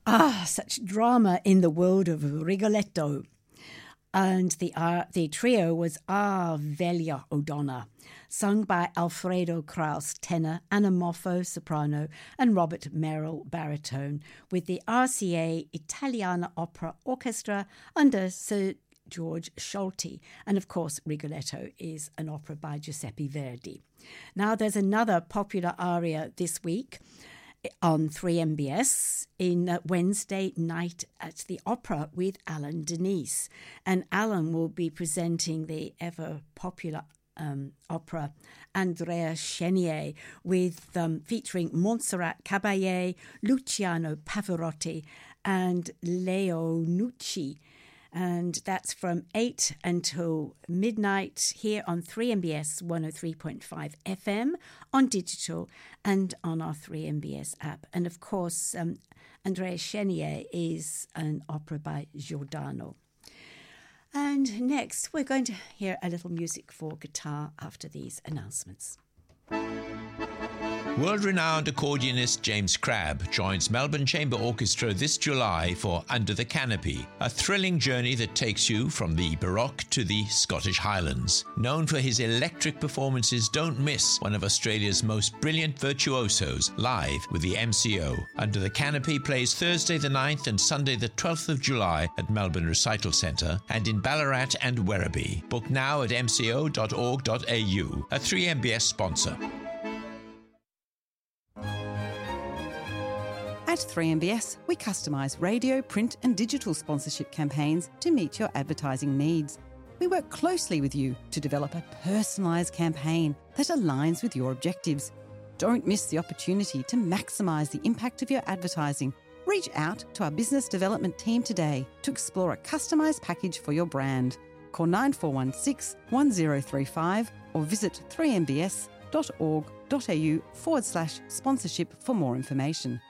Such drama in the world of Rigoletto. And the trio was Velia O'Donnell, sung by Alfredo Kraus, tenor, Anna Moffo, soprano, and Robert Merrill, baritone, with the RCA Italiana Opera Orchestra under Sir George Scholti. And of course, Rigoletto is an opera by Giuseppe Verdi. Now, there's another popular aria this week on 3MBS in Wednesday night at the opera with Alan Denise. And Alan will be presenting the ever popular opera Andrea Chenier with featuring Montserrat Caballé, Luciano Pavarotti and Leo Nucci. And that's from 8 until midnight here on 3MBS 103.5 FM, on digital and on our 3MBS app. And of course, Andrea Chenier is an opera by Giordano. And next, we're going to hear a little music for guitar after these announcements. World-renowned accordionist James Crabb joins Melbourne Chamber Orchestra this July for Under the Canopy, a thrilling journey that takes you from the Baroque to the Scottish Highlands. Known for his electric performances, don't miss one of Australia's most brilliant virtuosos live with the MCO. Under the Canopy plays Thursday the 9th and Sunday the 12th of July at Melbourne Recital Centre and in Ballarat and Werribee. Book now at mco.org.au, a 3MBS sponsor. At 3MBS, we customise radio, print and digital sponsorship campaigns to meet your advertising needs. We work closely with you to develop a personalised campaign that aligns with your objectives. Don't miss the opportunity to maximise the impact of your advertising. Reach out to our business development team today to explore a customised package for your brand. Call 9416 1035 or visit 3mbs.org.au/sponsorship for more information.